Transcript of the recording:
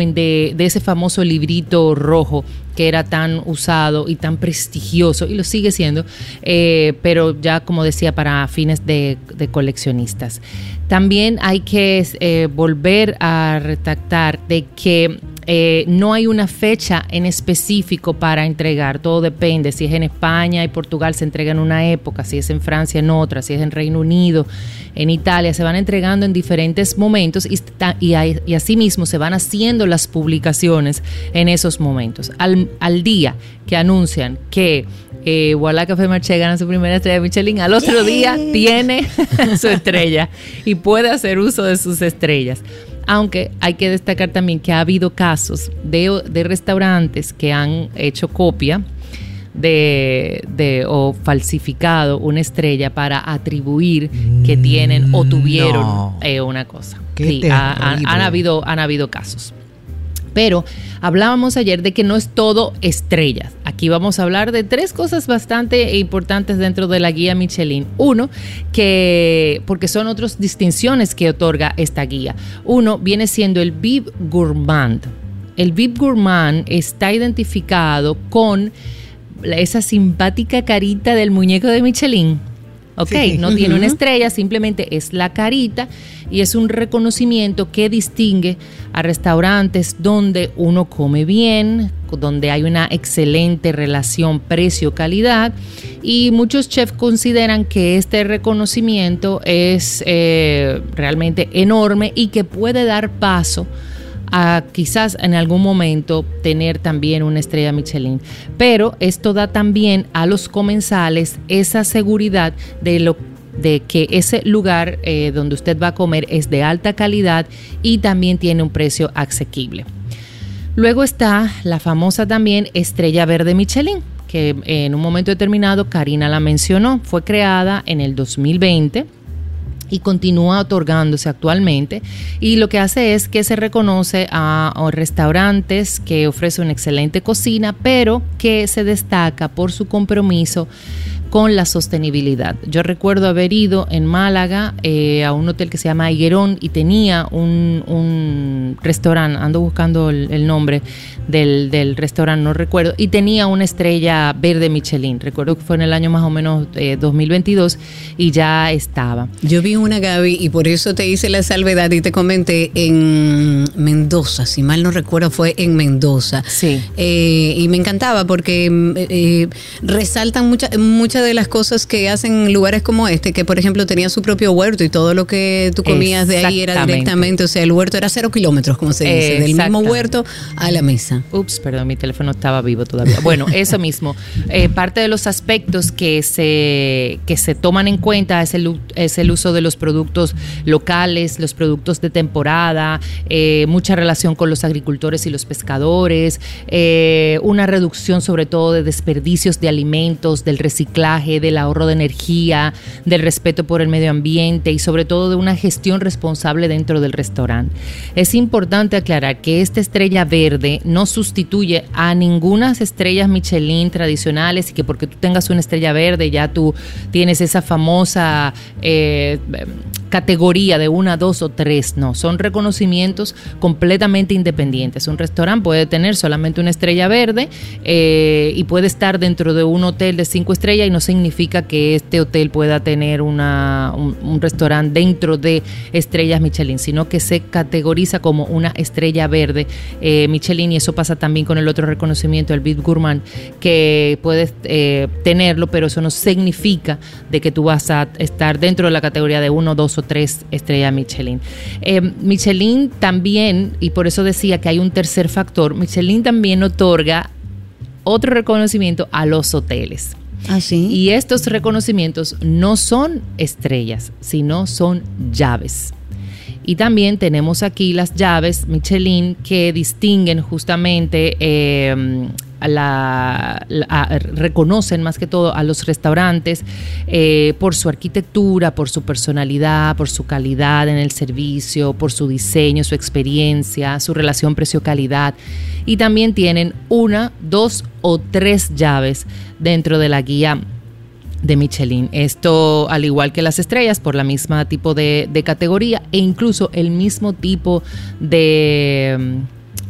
volumen de ese famoso librito rojo que era tan usado y tan prestigioso, y lo sigue siendo, pero ya, como decía, para fines de coleccionistas. También hay que volver a retractar de que no hay una fecha en específico para entregar, todo depende. Si es en España y Portugal se entrega en una época, si es en Francia en otra, si es en Reino Unido, en Italia, se van entregando en diferentes momentos y asimismo se van haciendo las publicaciones en esos momentos. Al día que anuncian que Voilà Café Marché gana su primera estrella de Michelin, al otro día tiene su estrella y puede hacer uso de sus estrellas. Aunque hay que destacar también que ha habido casos de restaurantes que han hecho copia o falsificado una estrella para atribuir que tienen o tuvieron una cosa. Sí, han habido casos. Pero hablábamos ayer de que no es todo estrellas. Aquí vamos a hablar de 3 cosas bastante importantes dentro de la guía Michelin. Uno, porque son otras distinciones que otorga esta guía. Uno viene siendo el Bib Gourmand. El Bib Gourmand está identificado con esa simpática carita del muñeco de Michelin. Ok, sí. No tiene una estrella, simplemente es la carita, y es un reconocimiento que distingue a restaurantes donde uno come bien, donde hay una excelente relación precio-calidad, y muchos chefs consideran que este reconocimiento es realmente enorme y que puede dar paso a quizás en algún momento tener también una estrella Michelin. Pero esto da también a los comensales esa seguridad de que ese lugar donde usted va a comer es de alta calidad y también tiene un precio asequible. Luego está la famosa también estrella verde Michelin, que en un momento determinado Karina la mencionó. Fue creada en el 2020 y continúa otorgándose actualmente, y lo que hace es que se reconoce a restaurantes que ofrecen una excelente cocina, pero que se destaca por su compromiso con la sostenibilidad. Yo recuerdo haber ido en Málaga a un hotel que se llama Higuerón y tenía un restaurante, ando buscando el nombre del restaurante, no recuerdo, y tenía una estrella verde Michelin. Recuerdo que fue en el año más o menos 2022 y ya estaba. Yo vi una, Gaby, y por eso te hice la salvedad y te comenté en Mendoza, si mal no recuerdo fue en Mendoza. Sí. Y me encantaba porque resaltan muchas de las cosas que hacen lugares como este, que por ejemplo tenía su propio huerto y todo lo que tú comías de ahí era directamente, o sea, el huerto era 0 kilómetros, como se dice, del mismo huerto a la mesa. Ups, perdón, mi teléfono estaba vivo todavía. Bueno, eso mismo. Parte de los aspectos que se toman en cuenta es el uso de los productos locales, los productos de temporada, mucha relación con los agricultores y los pescadores, una reducción sobre todo de desperdicios de alimentos, del reciclaje, del ahorro de energía, del respeto por el medio ambiente y sobre todo de una gestión responsable dentro del restaurante. Es importante aclarar que esta estrella verde no sustituye a ninguna estrellas Michelin tradicionales y que porque tú tengas una estrella verde ya tú tienes esa famosa categoría de 1, 2 o 3. No, son reconocimientos completamente independientes. Un restaurante puede tener solamente una estrella verde y puede estar dentro de un hotel de 5 estrellas y no significa que este hotel pueda tener un restaurante dentro de estrellas Michelin, sino que se categoriza como una estrella verde Michelin, y eso pasa también con el otro reconocimiento, el Bib Gourmand, que puedes tenerlo, pero eso no significa de que tú vas a estar dentro de la categoría de 1, 2 o 3 estrellas Michelin. Michelin también, y por eso decía que hay un tercer factor, Michelin también otorga otro reconocimiento a los hoteles. ¿Ah, sí? Y estos reconocimientos no son estrellas, sino son llaves. Y también tenemos aquí las llaves Michelin que distinguen justamente reconocen más que todo a los restaurantes por su arquitectura, por su personalidad, por su calidad en el servicio, por su diseño, su experiencia, su relación precio-calidad, y también tienen 1, 2 o 3 llaves dentro de la guía de Michelin. Esto, al igual que las estrellas, por la misma tipo de categoría e incluso el mismo tipo de